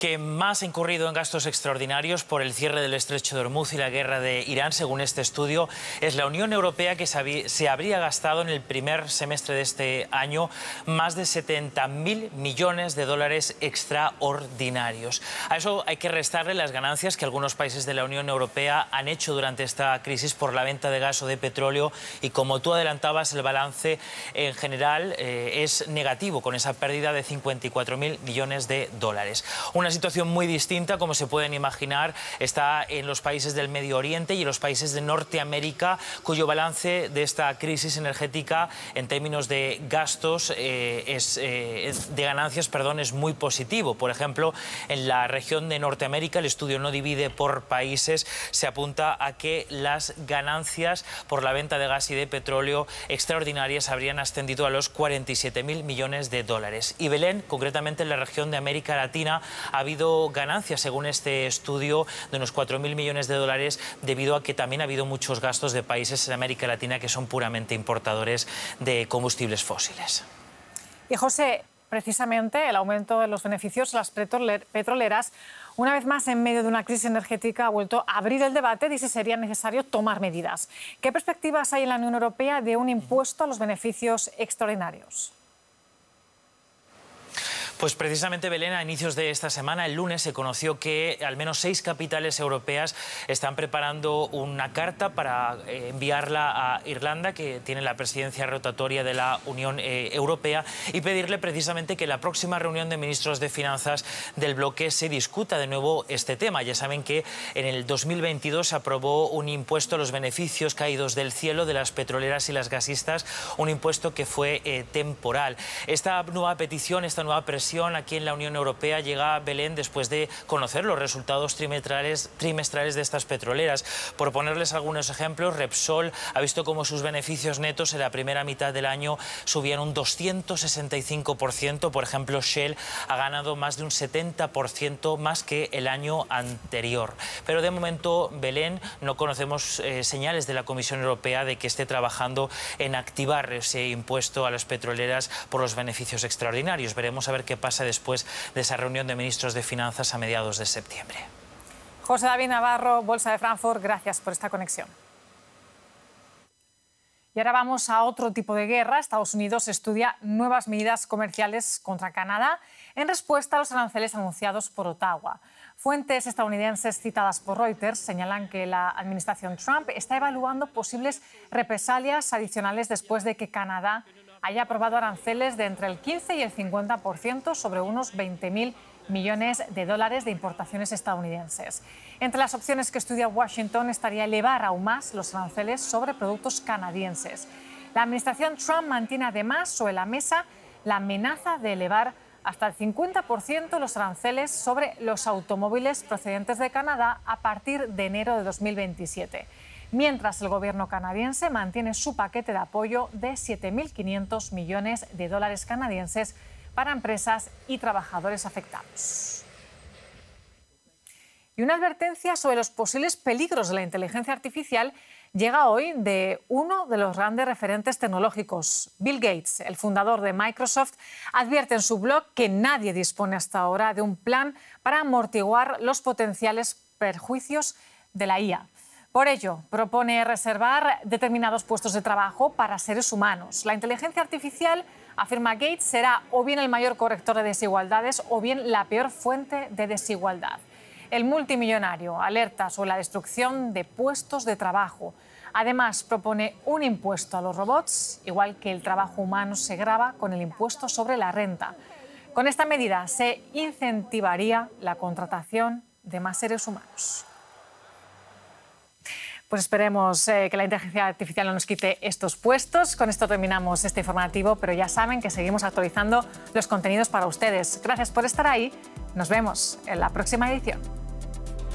Que más ha incurrido en gastos extraordinarios por el cierre del estrecho de Hormuz y la guerra de Irán, según este estudio, es la Unión Europea, que se habría gastado en el primer semestre de este año más de 70.000 millones de dólares extraordinarios. A eso hay que restarle las ganancias que algunos países de la Unión Europea han hecho durante esta crisis por la venta de gas o de petróleo, y como tú adelantabas, el balance en general es negativo, con esa pérdida de 54.000 millones de dólares. Una situación muy distinta, como se pueden imaginar, está en los países del Medio Oriente y en los países de Norteamérica, cuyo balance de esta crisis energética en términos de gastos, de ganancias, es muy positivo. Por ejemplo, en la región de Norteamérica, el estudio no divide por países, se apunta a que las ganancias por la venta de gas y de petróleo extraordinarias habrían ascendido a los 47.000 millones de dólares. Y Belén, concretamente en la región de América Latina, ha habido ganancias, según este estudio, de unos 4.000 millones de dólares, debido a que también ha habido muchos gastos de países en América Latina que son puramente importadores de combustibles fósiles. Y José, precisamente el aumento de los beneficios de las petroleras, una vez más en medio de una crisis energética, ha vuelto a abrir el debate de si sería necesario tomar medidas. ¿Qué perspectivas hay en la Unión Europea de un impuesto a los beneficios extraordinarios? Pues precisamente, Belén, a inicios de esta semana, el lunes, se conoció que al menos 6 capitales europeas están preparando una carta para enviarla a Irlanda, que tiene la presidencia rotatoria de la Unión Europea, y pedirle precisamente que en la próxima reunión de ministros de Finanzas del bloque se discuta de nuevo este tema. Ya saben que en el 2022 se aprobó un impuesto a los beneficios caídos del cielo de las petroleras y las gasistas, un impuesto que fue temporal. Esta nueva petición, esta nueva presión aquí en la Unión Europea llega a Belén después de conocer los resultados trimestrales de estas petroleras. Por ponerles algunos ejemplos, Repsol ha visto cómo sus beneficios netos en la primera mitad del año subían un 265%. Por ejemplo, Shell ha ganado más de un 70% más que el año anterior. Pero de momento, Belén, no conocemos señales de la Comisión Europea de que esté trabajando en activar ese impuesto a las petroleras por los beneficios extraordinarios. Veremos a ver qué pasa después de esa reunión de ministros de Finanzas a mediados de septiembre. José David Navarro, Bolsa de Frankfurt, gracias por esta conexión. Y ahora vamos a otro tipo de guerra. Estados Unidos estudia nuevas medidas comerciales contra Canadá en respuesta a los aranceles anunciados por Ottawa. Fuentes estadounidenses citadas por Reuters señalan que la administración Trump está evaluando posibles represalias adicionales después de que Canadá haya aprobado aranceles de entre el 15 y el 50% sobre unos 20.000 millones de dólares de importaciones estadounidenses. Entre las opciones que estudia Washington estaría elevar aún más los aranceles sobre productos canadienses. La administración Trump mantiene además sobre la mesa la amenaza de elevar hasta el 50% los aranceles sobre los automóviles procedentes de Canadá a partir de enero de 2027. Mientras el gobierno canadiense mantiene su paquete de apoyo de 7.500 millones de dólares canadienses para empresas y trabajadores afectados. Y una advertencia sobre los posibles peligros de la inteligencia artificial llega hoy de uno de los grandes referentes tecnológicos. Bill Gates, el fundador de Microsoft, advierte en su blog que nadie dispone hasta ahora de un plan para amortiguar los potenciales perjuicios de la IA. Por ello, propone reservar determinados puestos de trabajo para seres humanos. La inteligencia artificial, afirma Gates, será o bien el mayor corrector de desigualdades o bien la peor fuente de desigualdad. El multimillonario alerta sobre la destrucción de puestos de trabajo. Además, propone un impuesto a los robots, igual que el trabajo humano se grava con el impuesto sobre la renta. Con esta medida se incentivaría la contratación de más seres humanos. Pues esperemos que la inteligencia artificial no nos quite estos puestos. Con esto terminamos este informativo, pero ya saben que seguimos actualizando los contenidos para ustedes. Gracias por estar ahí. Nos vemos en la próxima edición.